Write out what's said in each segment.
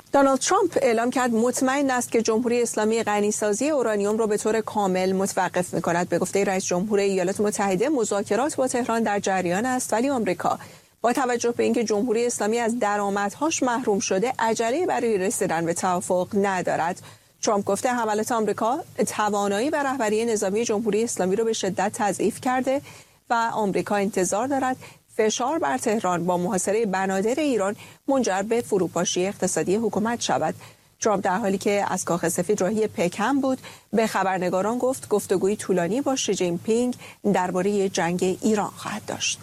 دونالد ترامپ اعلام کرد مطمئن است که جمهوری اسلامی غنیسازی اورانیوم را به طور کامل متوقف می‌کند. به گفته رئیس جمهور ایالات متحده مذاکرات با تهران در جریان است، ولی آمریکا با توجه به اینکه جمهوری اسلامی از درآمدهاش محروم شده عجله برای رسیدن به توافق ندارد. ترامپ گفته حملات آمریکا توانایی و رهبری نظامی جمهوری اسلامی را به شدت تضعیف کرده و آمریکا انتظار دارد فشار بر تهران با محاصره بنادر ایران منجر به فروپاشی اقتصادی حکومت شود. ترامپ در حالی که از کاخ سفید راهی پکن بود به خبرنگاران گفت گفتگوی طولانی با شی جین پینگ درباره جنگ ایران خواهد داشت.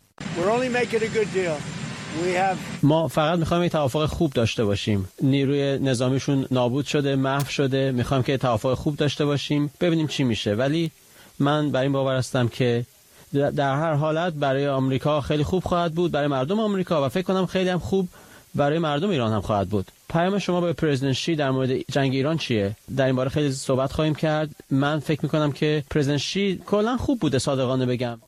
ما فقط میخوایم یک توافق خوب داشته باشیم. نیروی نظامیشون نابود شده، محو شده. میخوایم که توافق خوب داشته باشیم، ببینیم چی میشه. ولی من بر این باور هستم که در هر حالت برای آمریکا خیلی خوب خواهد بود، برای مردم آمریکا، و فکر کنم خیلی هم خوب برای مردم ایران هم خواهد بود. پیام شما به پرزیدنت شی در مورد جنگ ایران چیه؟ در این باره خیلی صحبت خواهیم کرد. من فکر میکنم که پرزیدنت شی کلا خوب بوده، صادقانه بگم.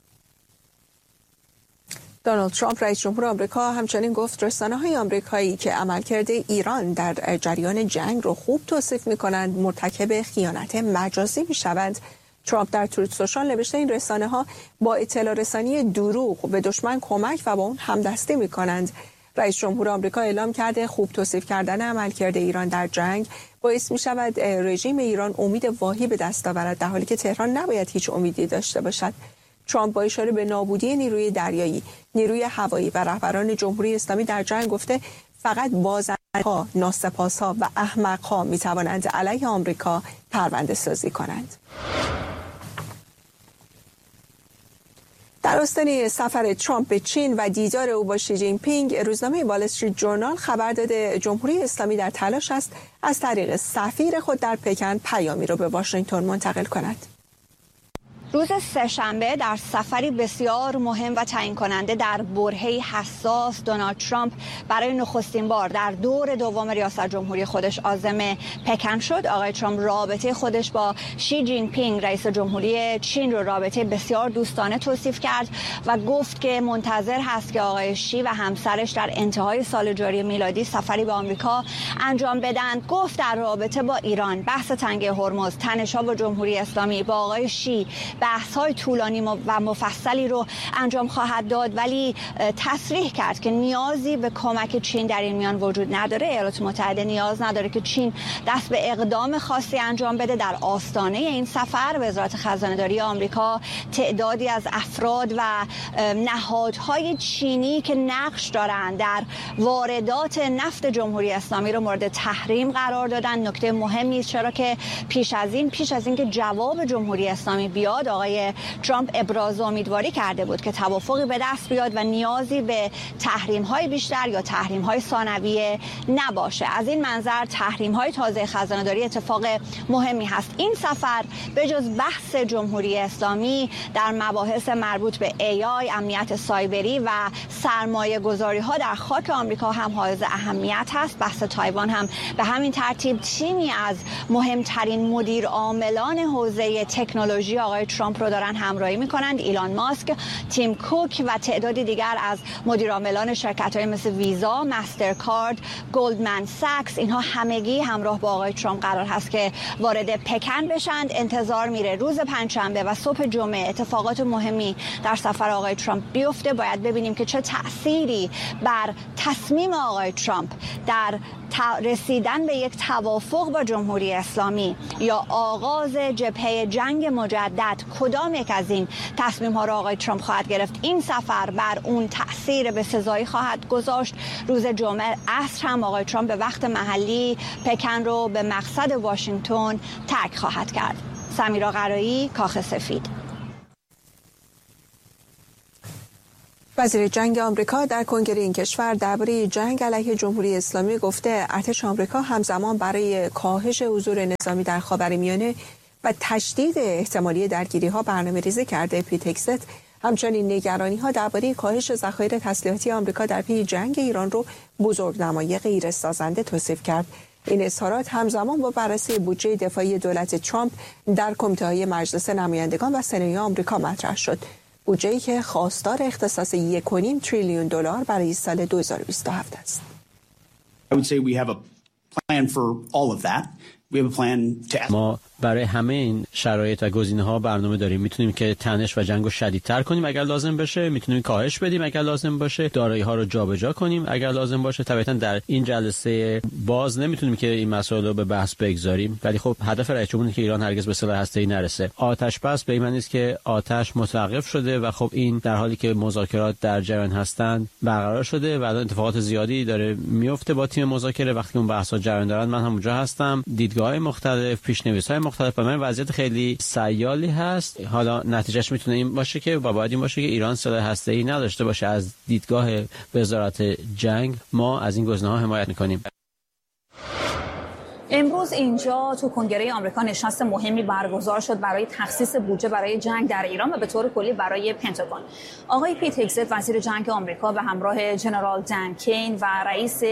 دونالد ترامپ رئیس جمهور آمریکا همچنین گفت رسانه‌های آمریکایی که عملکرد ایران در جریان جنگ رو خوب توصیف می‌کنند مرتکب خیانت مجازی می‌شوند. ترامپ در تروت سوشال نوشته این رسانه‌ها با اطلاع رسانی دروغ به دشمن کمک و با اون همدستی می‌کنند. رئیس جمهور آمریکا اعلام کرده خوب توصیف کردن عملکرد ایران در جنگ باعث می‌شود رژیم ایران امید واهی به دست آورد، در حالی که تهران نباید هیچ امیدی داشته باشد. ترامپ با اشاره به نابودی نیروی دریایی، نیروی هوایی و رهبران جمهوری اسلامی در جنگ گفته فقط بازنده، ناسپاس‌ها و احمق‌ها می‌توانند علیه آمریکا پرونده سازی کنند. در آستانه سفر ترامپ به چین و دیدار او با شی جین پینگ، روزنامه وال استریت جورنال خبر داده جمهوری اسلامی در تلاش است از طریق سفیر خود در پکن پیامی را به واشنگتن منتقل کند. روز سه‌شنبه در سفری بسیار مهم و تعیین کننده در برهه‌ای حساس دونالد ترامپ برای نخستین بار در دور دوم ریاست جمهوری خودش عازم پکن شد. آقای ترامپ رابطه خودش با شی جین پینگ رئیس جمهوری چین رو رابطه بسیار دوستانه توصیف کرد و گفت که منتظر هست که آقای شی و همسرش در انتهای سال جاری میلادی سفری به آمریکا انجام بدن. گفت در رابطه با ایران، بحث تنگه هرمز، تنش‌ها با جمهوری اسلامی، با آقای شی بحث‌های طولانی و مفصلی رو انجام خواهد داد، ولی تصریح کرد که نیازی به کمک چین در این میان وجود نداره. ایالات متحده نیاز نداره که چین دست به اقدام خاصی انجام بده. در آستانه این سفر وزارت خزانه‌داری آمریکا تعدادی از افراد و نهادهای چینی که نقش دارند در واردات نفت جمهوری اسلامی رو مورد تحریم قرار دادن. نکته مهمی است، چرا که پیش از این که جواب جمهوری اسلامی بیاد، آقای ترامپ ابراز امیدواری کرده بود که توافقی به دست بیاد و نیازی به تحریم‌های بیشتر یا تحریم‌های ثانویه نباشه. از این منظر تحریم‌های تازه خزانه‌داری اتفاق مهمی هست. این سفر به جز بحث جمهوری اسلامی در مباحث مربوط به AI، امنیت سایبری و سرمایه‌گذاری‌ها در خاک آمریکا هم حائز اهمیت هست. بحث تایوان هم به همین ترتیب. تیمی از مهمترین مدیر عاملان حوزه تکنولوژی آقای ترامپ رو دارن همراهی میکنند. ایلان ماسک، تیم کوک و تعدادی دیگر از مدیرعاملان شرکت‌های مثل ویزا، مسترکارد، گلدمن ساکس، اینها همگی همراه با آقای ترامپ قرار هست که وارد پکن بشند. انتظار میره روز پنجشنبه و صبح جمعه اتفاقات مهمی در سفر آقای ترامپ بیفته. باید ببینیم که چه تأثیری بر تصمیم آقای ترامپ در رسیدن به یک توافق با جمهوری اسلامی یا آغاز جبهه جنگ مجدد، کدام یک از این تصمیم ها را آقای ترامپ خواهد گرفت. این سفر بر اون تأثیر بسزایی خواهد گذاشت. روز جمعه عصر هم آقای ترامپ به وقت محلی پکن رو به مقصد واشنگتن ترک خواهد کرد. سمیرا قرایی، کاخ سفید. وزیر جنگ آمریکا در کنگره این کشور درباره جنگ علیه جمهوری اسلامی گفته ارتش آمریکا همزمان برای کاهش حضور نظامی در خاورمیانه و تشدید احتمالی درگیری‌ها برنامه‌ریزی کرده. پیت هگست همچنین نگرانی‌ها درباره کاهش ذخایر تسلیحاتی آمریکا در پی جنگ ایران رو بزرگنمایی غیرسازنده توصیف کرد. این اظهارات همزمان با بررسی بودجه دفاعی دولت ترامپ در کمیته‌های مجلس نمایندگان و سنا آمریکا مطرح شد. بودجه‌ای که خواستار اختصاص 1.5 تریلیون دلار برای سال 2027 است. I would say we have a plan for all of that. We have a plan to ما برای همه این شرایط و گزینه‌ها برنامه داریم. میتونیم که تنش و جنگو شدیدتر کنیم اگر لازم بشه، میتونیم کاهش بدیم اگر لازم باشه، دارایی‌ها رو جابجا کنیم اگر لازم باشه. طبعاً در این جلسه باز نمیتونیم که این مسائل رو به بحث بگذاریم، ولی خب هدف رئیس جمهور اینه که ایران هرگز به سلاح هسته‌ای نرسه. آتش بس به این معنی است که آتش متوقف شده و خب این در حالی که مذاکرات در جریان هستند برقرار شده و اتفاقات زیادی داره میفته با تیم مذاکره. وقتی اون بحث‌ها جریان دارن من هم اونجا هستم، دیدگاه‌های مختلف، پیش‌نویس‌های مختلف. و من وضعیت خیلی سیالی هست. حالا نتیجهش میتونه این باشه که باید این باشه که ایران سلاح هسته‌ای نداشته باشه. از دیدگاه وزارت جنگ ما از این گزینه‌ها حمایت می‌کنیم. امروز اینجا تو کنگره آمریکا نشست مهمی برگزار شد برای تخصیص بودجه برای جنگ در ایران و به طور کلی برای پنتاگون. آقای پیت هگزت وزیر جنگ آمریکا به همراه جنرال دن کین و رئیس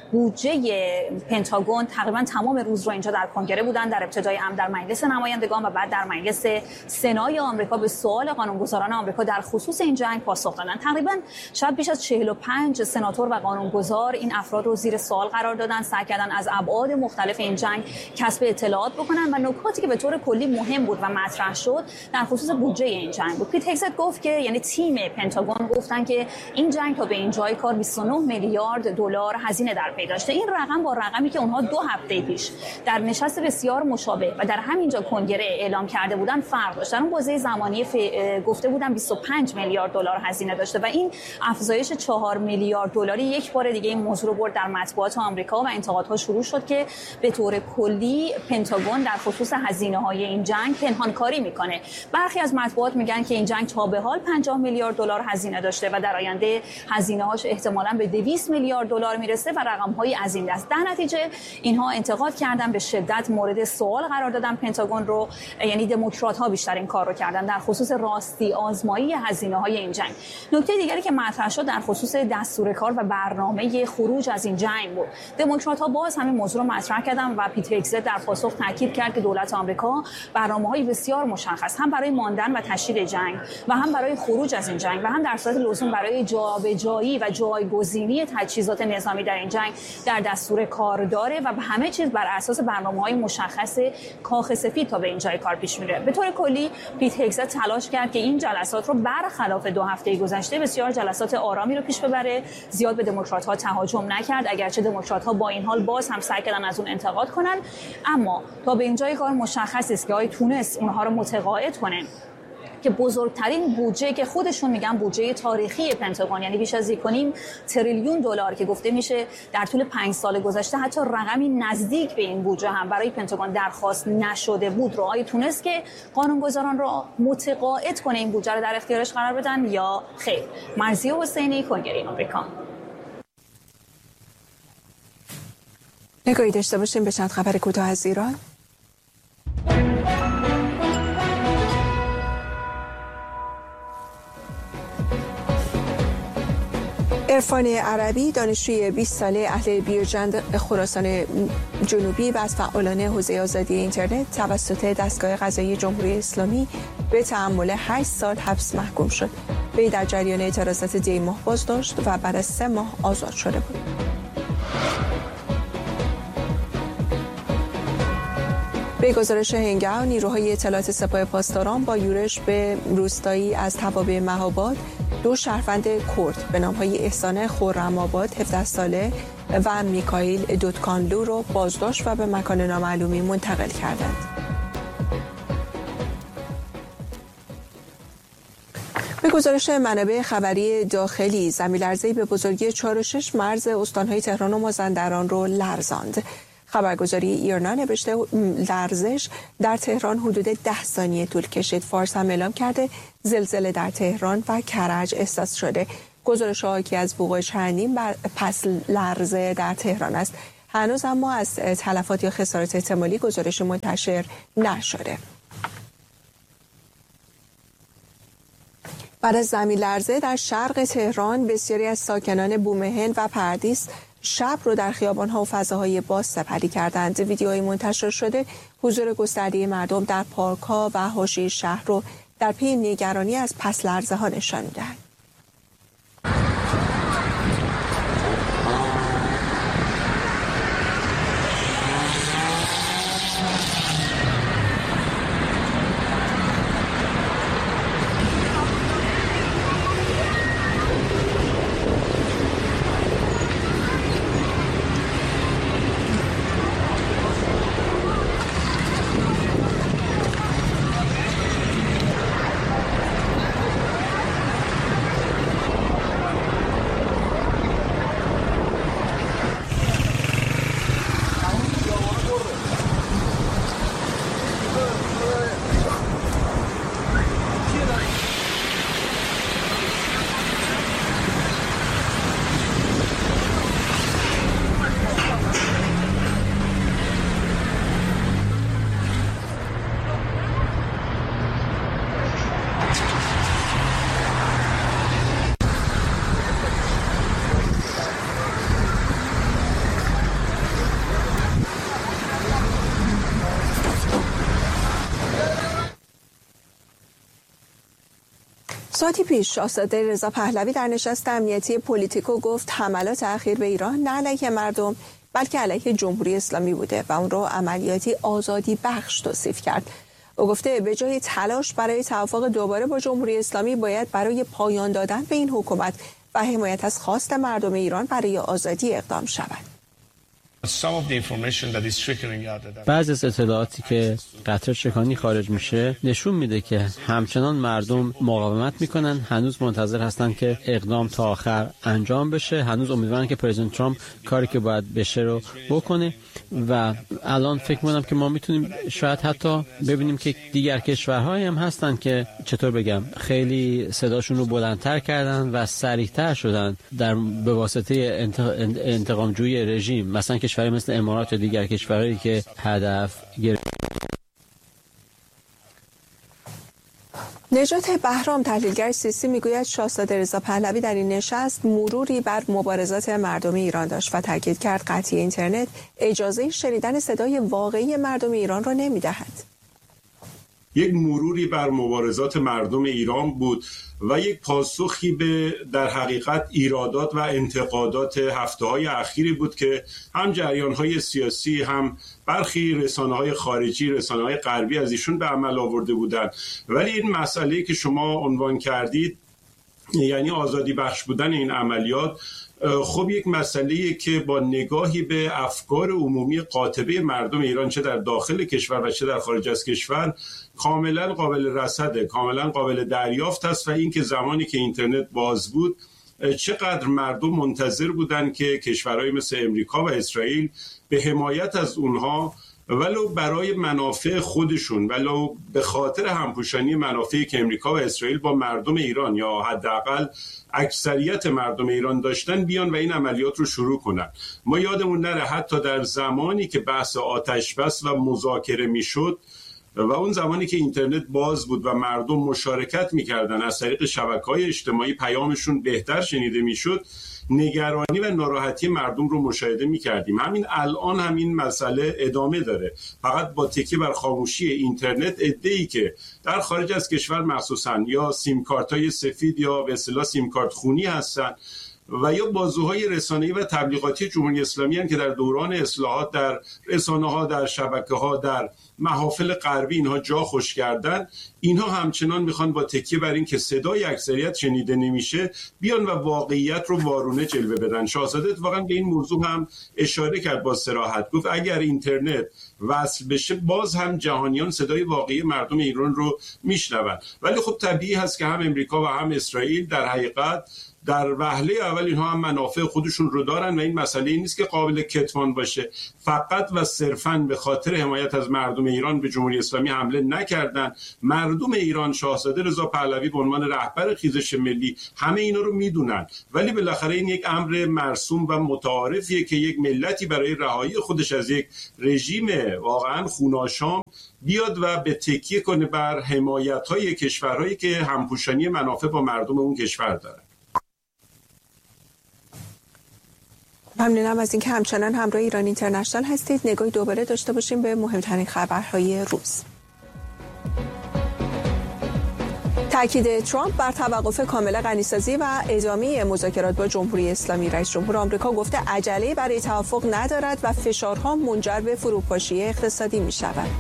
بودجه پنتاگون تقریبا تمام روز رو اینجا در کنگره بودن. در ابتدای امر در مجلس نمایندگان و بعد در مجلس سنای آمریکا به سوال قانونگذاران آمریکا در خصوص این جنگ پاسخ دادن. تقریبا شاید بیش از 45 سناتور و قانونگذار این افراد رو زیر سوال قرار دادن، سعی کردن از ابعاد مختلف این جنگ کسب اطلاعات بکنن و نکاتی که به طور کلی مهم بود و مطرح شد در خصوص بودجه این جنگ بود. پیت هگزت گفت که یعنی تیم پنتاگون گفتن که این جنگ تا به اینجای کار 29 میلیارد دلار هزینه در پی داشته. این رقم با رقمی که اونها 2 هفته پیش در نشست بسیار مشابه و در همینجا کنگره اعلام کرده بودن فرق داشت. در اون بازه زمانی گفته بودن 25 میلیارد دلار هزینه داشته و این افزایش 4 میلیارد دلاری یک بار دیگه این موضوع رو برد در مطبوعات آمریکا و انتقادها شروع شد که به طور کلی پنتاگون در خصوص هزینه‌های این جنگ پنهانکاری میکنه. برخی از مطبوعات میگن که این جنگ تا به حال 50 میلیارد دلار هزینه داشته و در آینده هزینه‌هاش احتمالاً به 200 میلیارد دلار میرسه و رقم‌های از این دست. در نتیجه اینها انتقاد کردن، به شدت مورد سوال قرار دادن پنتاگون رو، یعنی دموکرات‌ها بیشتر این کار رو کردن در خصوص راستی آزمایی هزینه‌های این جنگ. نکته دیگری که مطرح شد در خصوص دستور کار و برنامه خروج از این جنگ بود. دموکرات‌ها باز همین موضوع رو مطرح کردن و پیت هگزت در پاسخ تاکید کرد که دولت آمریکا برنامه‌های بسیار مشخص هم برای ماندن و تشدید جنگ و هم برای خروج از این جنگ و هم در صورت لزوم برای جابجایی و جایگزینی تجهیزات نظامی در این جنگ در دستور کار داره و به همه چیز بر اساس برنامه‌های مشخص کاخ سفید تا به این جای کار پیش میره. به طور کلی پیت هگزت تلاش کرد که این جلسات رو برخلاف 2 هفته گذشته بسیار جلسات آرامی رو پیش ببره، زیاد به دموکرات‌ها تهاجم نکرد، اگرچه دموکرات‌ها با این حال باز هم سعی کردن از اون انتقاد کنن، اما تا به اینجای کار مشخص است که آقای تونس اونها رو متقاعد کنه که بزرگترین بودجه که خودشون میگن بودجه تاریخی پنتاگون، یعنی بیش از 1.5 تریلیون دلار که گفته میشه در طول 5 سال گذشته حتی رقمی نزدیک به این بودجه هم برای پنتاگون درخواست نشده بود، رو آقای تونس که قانونگذاران رو متقاعد کنه این بودجه رو در اختیارش قرار بدن یا خیر. مرضیه حسینی، کنگره آمریکا. نگاهی داشته باشیم به چند خبر کوتاه از ایران. عرفان عربی، دانشجوی 20 ساله اهل بیرجند خراسان جنوبی و از فعالان حوزه آزادی اینترنت توسط دستگاه قضایی جمهوری اسلامی به تحمل 8 سال حبس محکوم شد. وی در جریان اعتراضات دی ماه بازداشت و بعد از 3 ماه آزاد شده بود. به گزارش هنگام، نیروهای اطلاعات سپاه پاسداران با یورش به روستایی از توابع مهاباد 2 شهروند کرد به نام‌های احسان خرم‌آباد 17 ساله و میکائیل دودکانلو را بازداشت و به مکان نامعلومی منتقل کردند. به گزارش منابع خبری داخلی، زمین‌لرزه‌ای به بزرگی 4.6 مرز استان‌های تهران و مازندران را لرزاند. خبرگزاری ایرنا نوشته لرزش در تهران حدود 10 ثانیه طول کشید. فارس هم اعلام کرده زلزله در تهران و کرج احساس شده. گزارش حاکی از وقوع چندین پس لرزه در تهران است. هنوز اما از تلفات یا خسارات احتمالی گزارش منتشر نشده. بعد از زمین لرزه در شرق تهران، بسیاری از ساکنان بومهن و پردیس شب رو در خیابان‌ها و فضاهای باز سپری کردند. ویدیوهای منتشر شده حضور گسترده مردم در پارک‌ها و حاشیه شهر رو در پی نگرانی از پس لرزه‌ها نشان می‌دهند. ساعتی پیش شاهزاده رضا پهلوی در نشست امنیتی پولیتیکو گفت حملات اخیر به ایران نه علیه مردم بلکه علیه جمهوری اسلامی بوده و اون رو عملیاتی آزادی بخش توصیف کرد. او گفته به جای تلاش برای توافق دوباره با جمهوری اسلامی باید برای پایان دادن به این حکومت و حمایت از خواست مردم ایران برای آزادی اقدام شود. بعضی از اطلاعاتی که قطره چکانی خارج میشه نشون میده که همچنان مردم مقاومت میکنن، هنوز منتظر هستن که اقدام تا آخر انجام بشه، هنوز امیدوارن که پرزیدنت ترامپ کاری که باید بشه رو بکنه و الان فکر میکنم که ما میتونیم شاید حتی ببینیم که دیگر کشورهایی هم هستن که چطور بگم خیلی صداشون رو بلندتر کردن و سریعتر شدن به واسطه انتقامجویی رژیم، مثلا کشوری مثل امارات و دیگر کشورهایی که هدف گرفت. نجات بهرام تحلیلگر سیاسی میگوید شاهزاده رضا پهلوی در این نشست مروری بر مبارزات مردم ایران داشت و تاکید کرد قطعی اینترنت اجازه شنیدن صدای واقعی مردم ایران را نمیدهد. یک مروری بر مبارزات مردم ایران بود و یک پاسخی به در حقیقت ایرادات و انتقادات هفته‌های اخیری بود که هم جریان‌های سیاسی هم برخی رسانه‌های خارجی، رسانه‌های غربی از ایشون به عمل آورده بودند. ولی این مسئله که شما عنوان کردید، یعنی آزادی بخش بودن این عملیات، خب یک مسئله‌ایه که با نگاهی به افکار عمومی قاطبه مردم ایران چه در داخل کشور و چه در خارج از کشور کاملا قابل رصده، کاملا قابل دریافت است و این که زمانی که اینترنت باز بود چقدر مردم منتظر بودن که کشورهای مثل امریکا و اسرائیل به حمایت از اونها ولو برای منافع خودشون، ولو به خاطر همپوشانی منافعی که امریکا و اسرائیل با مردم ایران یا حداقل اکثریت مردم ایران داشتن بیان و این عملیات رو شروع کنن. ما یادمون نره حتی در زمانی که بحث آتش بس و مذاکره میشد و اون زمانی که اینترنت باز بود و مردم مشارکت میکردن، از طریق شبکه‌های اجتماعی پیامشون بهتر شنیده میشد، نگرانی و ناراحتی مردم رو مشاهده می‌کردیم. همین الان همین مسئله ادامه داره، فقط با تکیه بر خاموشی اینترنت عده‌ای که در خارج از کشور مخصوصاً یا سیم کارت‌های سفید یا به اصطلاح سیم کارت خونی هستن و یا بازوهای رسانه‌ای و تبلیغاتی جمهوری اسلامی هستند که در دوران اصلاحات در رسانه‌ها، در شبکه‌ها، در محافل غربی اینها جا خوش کردن، اینها همچنان میخوان با تکیه بر این که صدای اکثریت شنیده نمیشه بیان و واقعیت رو وارونه جلوه بدن. شاهزاده واقعا به این موضوع هم اشاره کرد با صراحت، گفت اگر اینترنت وصل بشه باز هم جهانیان صدای واقعی مردم ایران رو میشنون. ولی خب طبیعی هست که هم امریکا و هم اسرائیل در حقیقت در وهله اول اینها هم منافع خودشون رو دارن و این مسئله نیست که قابل کتمان باشه. فقط و صرفاً به خاطر حمایت از مردم ایران به جمهوری اسلامی حمله نکردن. مردم ایران شاهزاده رضا پهلوی به عنوان رهبر خیزش ملی همه اینا رو میدونن، ولی بالاخره این یک امر مرسوم و متعارفیه که یک ملتی برای رهایی خودش از یک رژیم واقعاً خوناشام بیاد و به تکیه کنه بر حمایت‌های کشورهایی که همپوشانی منافع با مردم اون کشور دارن. ممنونم از اینکه همچنان همراه ایران اینترنشنال هستید. نگاهی دوباره داشته باشیم به مهمترین خبرهای روز. تاکید ترامپ بر توقف کامل غنیسازی و ادامه مذاکرات با جمهوری اسلامی. رئیس جمهور آمریکا گفته عجله برای توافق ندارد و فشارها منجر به فروپاشی اقتصادی می شود.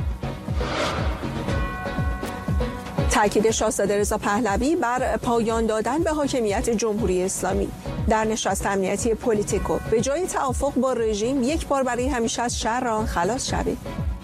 تاکید شاهزاده رضا پهلوی بر پایان دادن به حاکمیت جمهوری اسلامی. در نشست امنیتی پولیتیکو به جای توافق با رژیم یک بار برای همیشه از شر آن خلاص شوید.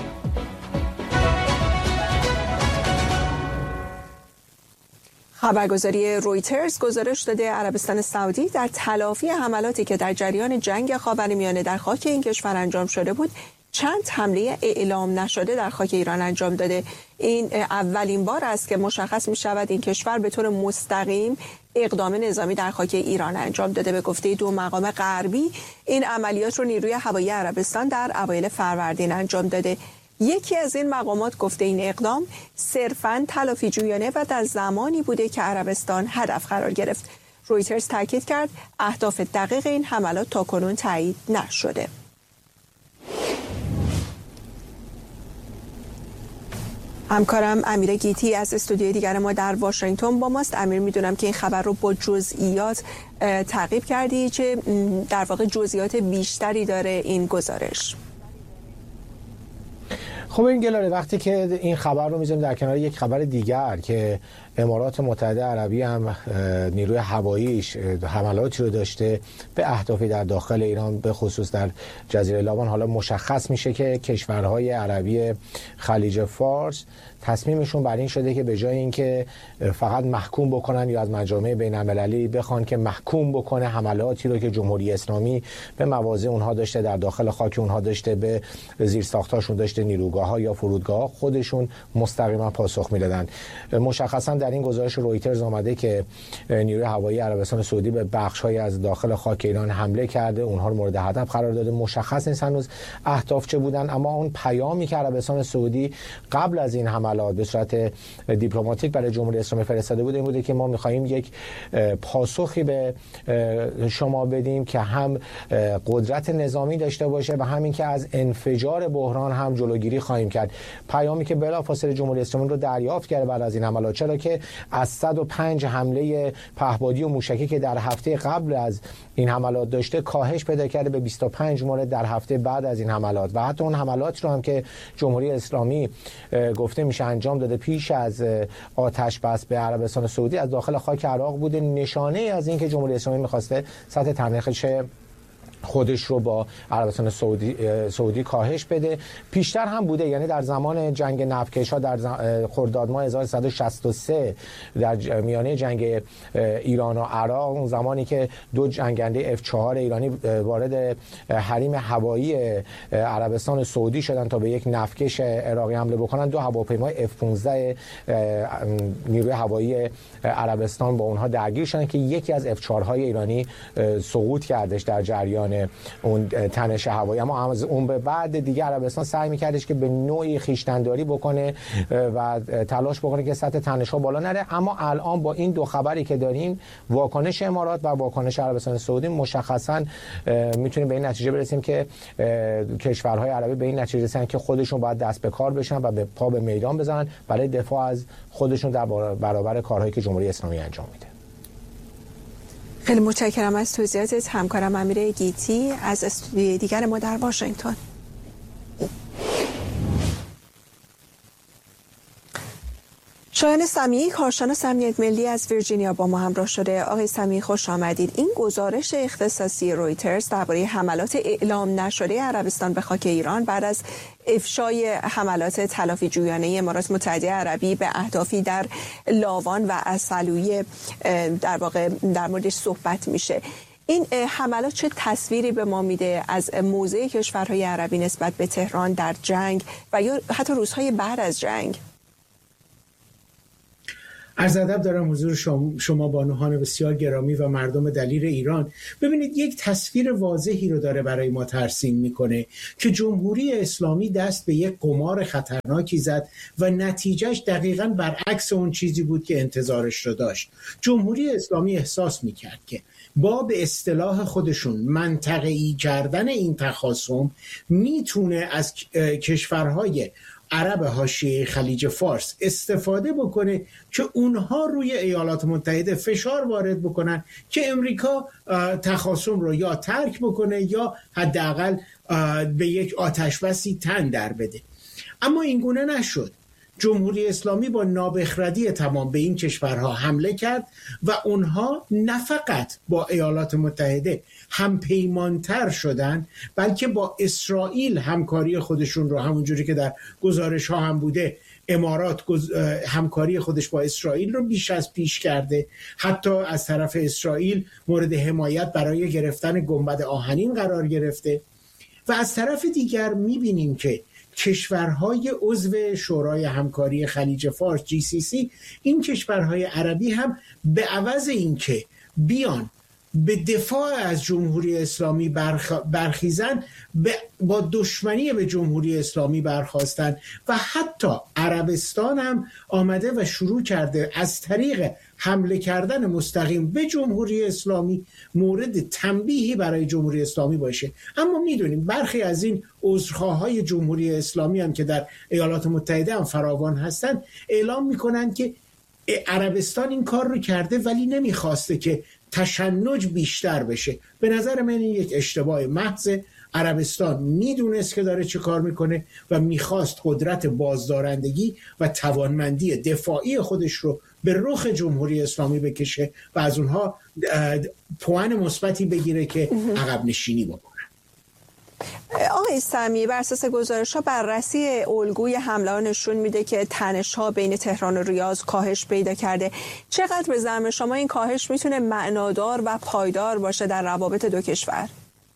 خبرگزاری رویترز گزارش داده عربستان سعودی در تلافی حملاتی که در جریان جنگ خاورمیانه در خاک این کشور انجام شده بود چند حمله اعلام نشده در خاک ایران انجام داده. این اولین بار است که مشخص می شود این کشور به طور مستقیم اقدام نظامی در خاک ایران انجام داده. به گفته دو مقام غربی این عملیات رو نیروی هوایی عربستان در اوایل فروردین انجام داده. یکی از این مقامات گفته این اقدام صرفاً تلافی جویانه و در زمانی بوده که عربستان هدف قرار گرفت. رویترز تاکید کرد اهداف دقیق این حملات تاکنون تایید نشده. همکارم امیر گیتی از استودیوی دیگر ما در واشنگتن با ماست. امیر، میدونم که این خبر رو با جزئیات تعقیب کردی، چه در واقع جزئیات بیشتری داره این گزارش؟ خب این گلاره، وقتی که این خبر رو میذاریم در کنار یک خبر دیگر که امارات متحده عربی هم نیروی هواییش حملاتی رو داشته به اهدافی در داخل ایران، به خصوص در جزیره لابان، حالا مشخص میشه که کشورهای عربی خلیج فارس تصمیمشون بر این شده که به جای اینکه فقط محکوم بکنن یا از مجامع بین المللی بخوان که محکوم بکنه حملاتی رو که جمهوری اسلامی به مواضع اونها داشته، در داخل خاک اونها داشته، به زیرساختاشون داشته، نیروگاه‌ها یا فرودگاه‌ها، خودشون مستقیما پاسخ میدادن. مشخصا در این گزارش رویترز آمده که نیروی هوایی عربستان سعودی به بخش‌های از داخل خاک ایران حمله کرده، اونها رو مورد هدف قرار داده. مشخص نیست هنوز اهداف چه بودن، اما اون پیامی که عربستان سعودی قبل از این حملات به صورت دیپلماتیک برای جمهوری اسلامی فرستاده بود این بوده که ما می‌خوایم یک پاسخی به شما بدیم که هم قدرت نظامی داشته باشه و همین که از انفجار بحران هم جلوگیری خواهیم کرد. پیامی که بلافاصله جمهوری اسلامی رو دریافت کرده بعد از این حملات، چرا که از 105 حمله پهپادی و موشکی که در هفته قبل از این حملات داشته کاهش پیدا کرده به 25 مورد در هفته بعد از این حملات، و حتی اون حملات رو هم که جمهوری اسلامی گفته میشه انجام داده پیش از آتش بس به عربستان سعودی از داخل خاک عراق بوده، نشانه از این که جمهوری اسلامی می‌خواسته سطح تنش خودش رو با عربستان سعودی کاهش بده. پیشتر هم بوده، یعنی در زمان جنگ نفتکش‌ها در خرداد ماه 1363 در میانه جنگ ایران و عراق، اون زمانی که دو جنگنده F4 ایرانی وارد حریم هوایی عربستان سعودی شدن تا به یک نفتکش عراقی حمله بکنن، دو هواپیمای F15 نیروی هوایی عربستان با اونها درگیر شدن که یکی از F4 های ایرانی سقوط کردش در جریان اون تنش هوایی. اما از اون به بعد دیگه عربستان سعی می‌کردش که به نوعی خویشتن‌داری بکنه و تلاش بکنه که سطح تنش‌ها بالا نره. اما الان با این دو خبری که داریم، واکنش امارات و واکنش عربستان سعودی، مشخصاً میتونیم به این نتیجه برسیم که کشورهای عربی به این نتیجه رسیدن که خودشون باید دست به کار بشن و به پا به میدان بزنن برای دفاع از خودشون در برابر کارهایی که جمهوری اسلامی انجام میده. خیلی متشکرم از توضیحاتت همکارم امیر گیتی از استودیوی دیگر ما در واشنگتن. شایان سمیعی، کارشناس امنیت ملی از ویرجینیا با ما همراه شده. آقای سمیعی خوش آمدید. این گزارش اختصاصی رویترز درباره حملات اعلام نشده عربستان به خاک ایران بعد از افشای حملات تلافی جویانه امارات متحده عربی به اهدافی در لاوان و عسلویه در واقع در موردش صحبت میشه. این حملات چه تصویری به ما میده از موضع کشورهای عربی نسبت به تهران در جنگ و یا حتی روزهای بعد از جنگ؟ عرض ادب دارم حضور شما بانوان بسیار گرامی و مردم دلیر ایران. ببینید، یک تصویر واضحی رو داره برای ما ترسیم میکنه که جمهوری اسلامی دست به یک قمار خطرناکی زد و نتیجهش دقیقاً برعکس اون چیزی بود که انتظارش رو داشت. جمهوری اسلامی احساس میکرد که با به اصطلاح خودشون منطقه‌ای کردن این تخاصم میتونه از کشورهای عرب حاشیه خلیج فارس استفاده بکنه که اونها روی ایالات متحده فشار وارد بکنن که امریکا تخاصم رو یا ترک بکنه یا حداقل به یک آتشبسی تن در بده. اما این گونه نشد. جمهوری اسلامی با نابخردی تمام به این کشورها حمله کرد و اونها نه فقط با ایالات متحده هم پیمانتر شدن، بلکه با اسرائیل همکاری خودشون رو، همونجوری که در گزارش ها هم بوده، امارات همکاری خودش با اسرائیل رو بیش از پیش کرده. حتی از طرف اسرائیل مورد حمایت برای گرفتن گنبد آهنین قرار گرفته. و از طرف دیگر میبینیم که کشورهای عضو شورای همکاری خلیج فارس GCC، این کشورهای عربی هم به عوض این که بیان به دفاع از جمهوری اسلامی برخیزن، با دشمنی به جمهوری اسلامی برخواستن و حتی عربستان هم آمده و شروع کرده از طریق حمله کردن مستقیم به جمهوری اسلامی مورد تنبیهی برای جمهوری اسلامی باشه. اما میدونیم برخی از این عذرخواهای جمهوری اسلامی هم که در ایالات متحده هم فراوان هستن اعلام میکنن که عربستان این کار رو کرده ولی نمیخواسته که تشنج بیشتر بشه. به نظر من این یک اشتباه محض. عربستان میدونست که داره چه کار میکنه و میخواست قدرت بازدارندگی و توانمندی دفاعی خودش رو به رخ جمهوری اسلامی بکشه و از اونها پوان مثبتی بگیره که عقب نشینی بکنه. آقای سمی، بر اساس گزارش‌ها بررسی الگوی حمله نشون میده که تنش‌ها بین تهران و ریاض کاهش پیدا کرده. چقدر به زعم شما این کاهش میتونه معنادار و پایدار باشه در روابط دو کشور؟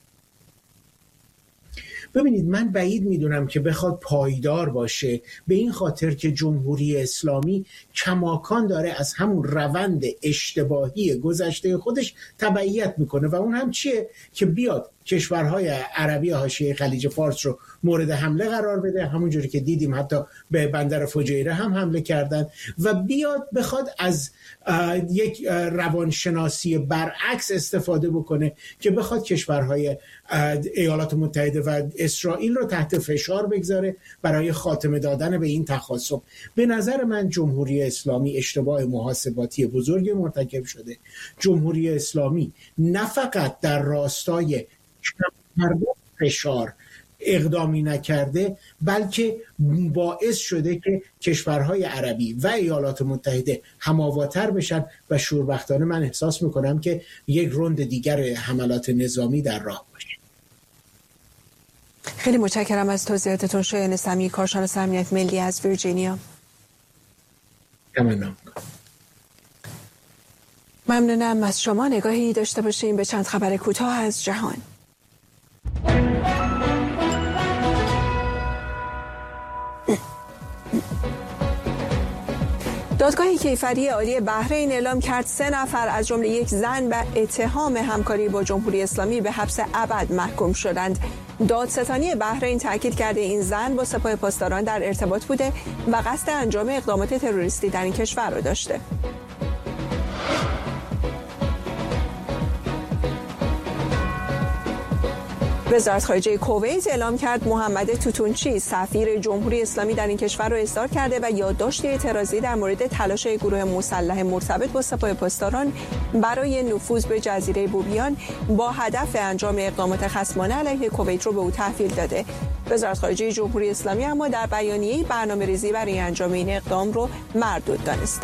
ببینید، من بعید میدونم که بخواد پایدار باشه، به این خاطر که جمهوری اسلامی کماکان داره از همون روند اشتباهی گذشته خودش تبعیت میکنه و اون هم چیه که بیاد کشورهای عربی حاشیه خلیج فارس رو مورد حمله قرار بده، همونجوری که دیدیم حتی به بندر فجیره هم حمله کردن، و بیاد بخواد از یک روانشناسی برعکس استفاده بکنه که بخواد کشورهای ایالات متحده و اسرائیل رو تحت فشار بگذاره برای خاتمه دادن به این تخاصم. به نظر من جمهوری اسلامی اشتباه محاسباتی بزرگی مرتکب شده. جمهوری اسلامی نه فقط در راستای فشار اقدامی نکرده، بلکه باعث شده که کشورهای عربی و ایالات متحده هماواتر بشن و شوربختانه من احساس میکنم که یک روند دیگر حملات نظامی در راه باشه. خیلی متشکرم از توضیحاتتون شایان سمی، کارشناس امنیت ملی از ویرجینیا. ممنونم از شما. نگاهی داشته باشیم به چند خبر کوتاه از جهان. دادگاه کیفری عالی بحرین اعلام کرد 3 نفر از جمله یک زن به اتهام همکاری با جمهوری اسلامی به حبس ابد محکوم شدند. دادستانی بحرین تاکید کرده این زن با سپاه پاسداران در ارتباط بوده و قصد انجام اقدامات تروریستی در این کشور را داشته. وزارت خارجه کویت اعلام کرد محمد توتونچی سفیر جمهوری اسلامی در این کشور را اصدار کرده و یادداشت اعتراضی در مورد تلاش گروه مسلح مرتبط با سپاه پاسداران برای نفوذ به جزیره بوبیان با هدف انجام اقدامات خصمانه علیه کویت را به او تحویل داده. وزارت خارجه جمهوری اسلامی اما در بیانیه‌ای برنامه‌ریزی برای انجام این اقدام را مردود دانسته.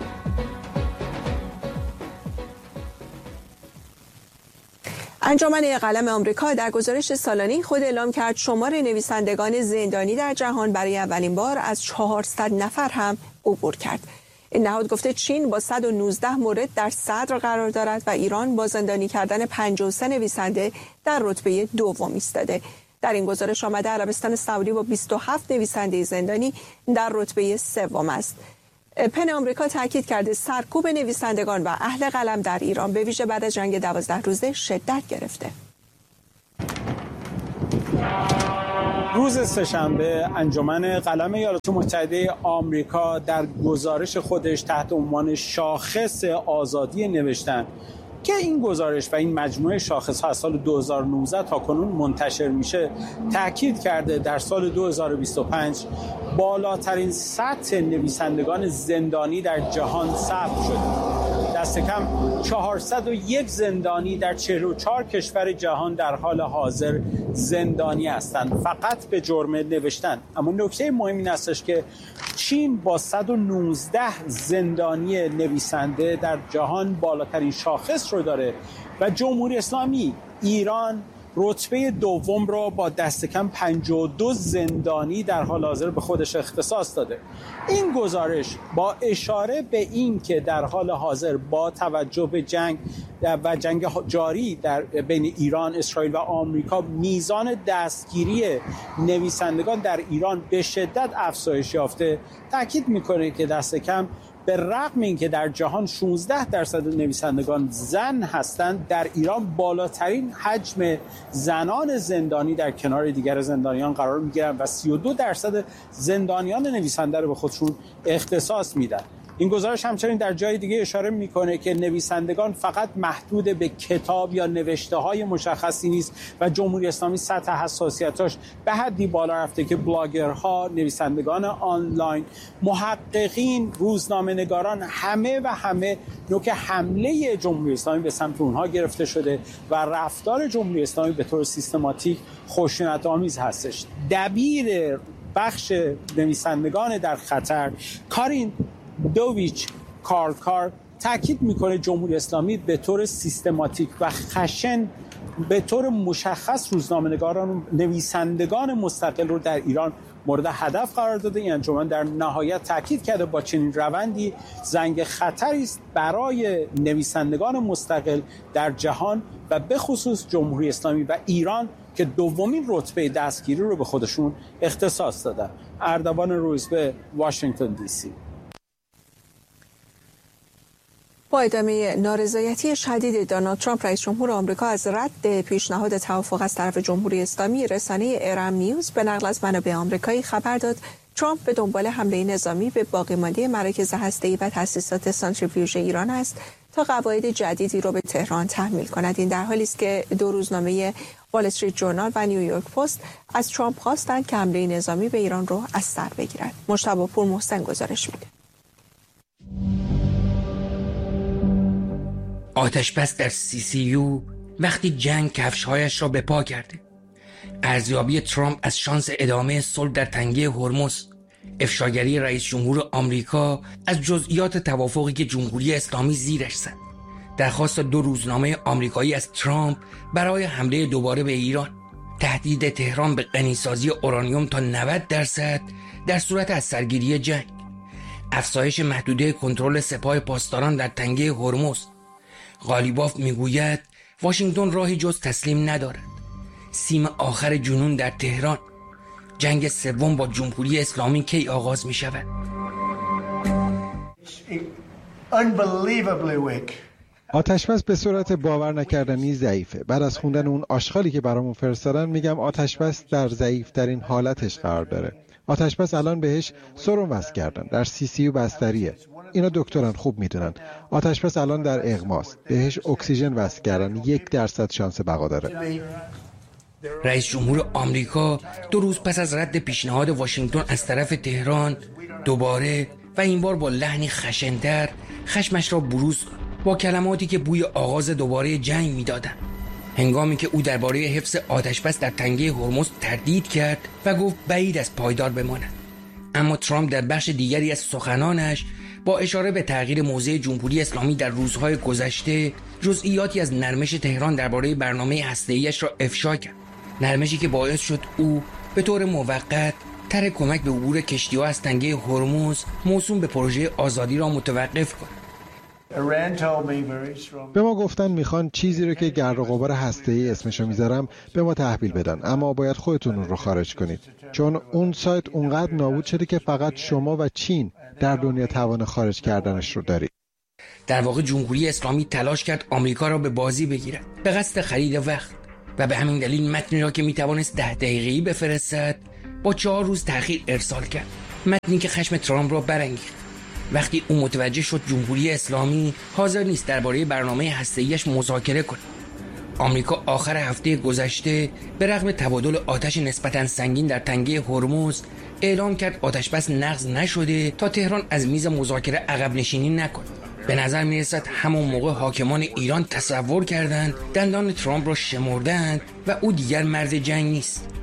انجمن قلم آمریکا در گزارش سالانه خود اعلام کرد شمار نویسندگان زندانی در جهان برای اولین بار از 400 نفر هم عبور کرد. این نهاد گفته چین با 119 مورد در صدر قرار دارد و ایران با زندانی کردن 53 نویسنده در رتبه دوم ایستاده. در این گزارش آمده عربستان سعودی با 27 نویسنده زندانی در رتبه سوم است. پن آمریکا تاکید کرده سرکوب نویسندگان و اهل قلم در ایران به ویژه بعد از جنگ 12 روزه شدت گرفته. روز سه‌شنبه انجمن قلم ایالات متحده آمریکا در گزارش خودش تحت عنوان شاخص آزادی نوشتن که این گزارش و این مجموعه شاخص‌ها از سال 2019 تا کنون منتشر میشه، تاکید کرده در سال 2025 بالاترین سطح نویسندگان زندانی در جهان ثبت شده. دست کم 401 زندانی در 44 کشور جهان در حال حاضر زندانی هستند فقط به جرم نوشتن. اما نکته مهم این هستش که چین با 119 زندانی نویسنده در جهان بالاترین شاخص رو داره و جمهوری اسلامی ایران رتبه دوم را با دست کم 52 زندانی در حال حاضر به خودش اختصاص داده. این گزارش با اشاره به این که در حال حاضر با توجه به جنگ و جنگ جاری در بین ایران، اسرائیل و آمریکا میزان دستگیری نویسندگان در ایران به شدت افزایش یافته، تاکید میکنه که دست کم به رغم اینکه در جهان 16% نویسندگان زن هستند، در ایران بالاترین حجم زنان زندانی در کنار دیگر زندانیان قرار میگیرند و 32% زندانیان نویسنده رو به خودشون اختصاص میدن. این گزارش همچنین در جای دیگه اشاره میکنه که نویسندگان فقط محدود به کتاب یا نوشته‌های مشخصی نیست و جمهوری اسلامی سطح حساسیتاش به حدی بالا رفته که بلاگرها، نویسندگان آنلاین، محققین، روزنامه‌نگاران همه نوک حمله جمهوری اسلامی به سمت اونها گرفته شده و رفتار جمهوری اسلامی به طور سیستماتیک خشونت‌آمیز هستش. دبیر بخش نویسندگان در خطر، کارین دوویچ کارکار، تاکید میکنه جمهوری اسلامی به طور سیستماتیک و خشن به طور مشخص روزنامه‌نگاران و نویسندگان مستقل رو در ایران مورد هدف قرار داده. این انجمن در نهایت تاکید کرده با چنین روندی زنگ خطری است برای نویسندگان مستقل در جهان و به خصوص جمهوری اسلامی و ایران که دومین رتبه دستگیری رو به خودشون اختصاص دادن. اردوان روزبه، واشنگتن دی سی. با ادامه نارضایتی شدید دونالد ترامپ رئیس جمهور آمریکا از رد پیشنهاد توافق از طرف جمهوری اسلامی، رسانه ایران نیوز به نقل از منابع آمریکایی خبر داد ترامپ به دنبال حمله نظامی به باقیمانده مراکز هسته‌ای و تأسیسات سانتریفیوژ ایران است تا قواعد جدیدی را به تهران تحمیل کند. این در حالی است که دو روزنامه وال استریت ژورنال و نیویورک پست از ترامپ خواستند که حمله نظامی به ایران را از سر بگیرد. مجتبی پورمحسن گزارش می‌دهد. آتشبس در CCU وقتی جنگ کفش‌هایش را به پا کرده. ارزیابی ترامپ از شانس ادامه صلح در تنگه هرمز. افشاگری رئیس جمهور آمریکا از جزئیات توافقی که جمهوری اسلامی زیرش زد. درخواست دو روزنامه آمریکایی از ترامپ برای حمله دوباره به ایران. تهدید تهران به غنیسازی اورانیوم تا 90% در صورت از سرگیری جنگ. افزایش محدوده کنترل سپاه پاسداران در تنگه هرمز. غالیباف میگوید واشنگتن راهی جز تسلیم ندارد. سیم آخر جنون در تهران. جنگ سوم با جمهوری اسلامی کی آغاز می شود؟ آتشبس به صورت باور نکردنی ضعیفه. بعد از خوندن اون آشغالی که برامون فرستادن میگم آتشبس در ضعیفترین حالتش قرار داره. آتشبس الان بهش سرم وصل کردن، در CCU بستریه. اینا دکتران خوب میدونن. آتشبس الان در اغماست، بهش اکسیژن وصل کردن، 1% شانس بقا داره. رئیس جمهور آمریکا 2 روز پس از رد پیشنهاد واشنگتن از طرف تهران دوباره و این بار با لحنی خشن‌تر خشمش را بروز با کلماتی که بوی آغاز دوباره جنگ میدادند. هنگامی که او درباره حفظ آتشبس در تنگه هرمز تردید کرد و گفت بعید از پایدار بماند. اما ترامپ در بخش دیگری از سخنانش با اشاره به تغییر موضع جمهوری اسلامی در روزهای گذشته جزئیاتی از نرمش تهران درباره برنامه هسته‌ایش را افشا کرد. نرمشی که باعث شد او به طور موقت طرح کمک به عبور کشتی‌ها از تنگه هرمز موسوم به پروژه آزادی را متوقف کند. به ما گفتن میخوان چیزی رو که گرد و غبار هسته‌ای اسمشو میذارم به ما تحویل بدن، اما باید خودتون اون رو خارج کنید، چون اون سایت اونقدر نابود شده که فقط شما و چین در دنیا توان خارج کردنش رو دارید. در واقع جمهوری اسلامی تلاش کرد آمریکا را به بازی بگیرد به قصد خرید وقت و به همین دلیل متنی را که میتوانست 10 دقیقه‌ای بفرستد با 4 روز تأخیر ارسال کرد. متنی که خشم ترامپ را برانگیخت. وقتی او متوجه شد جمهوری اسلامی حاضر نیست درباره برنامه هسته‌ایش مذاکره کند. آمریکا آخر هفته گذشته به رغم تبادل آتش نسبتاً سنگین در تنگه هرمز اعلام کرد آتشبس نقض نشده تا تهران از میز مذاکره عقب نشینی نکند. به نظر می‌رسد همون موقع حاکمان ایران تصور کردند دندان ترامپ را شمردند و او دیگر مرد جنگ نیست.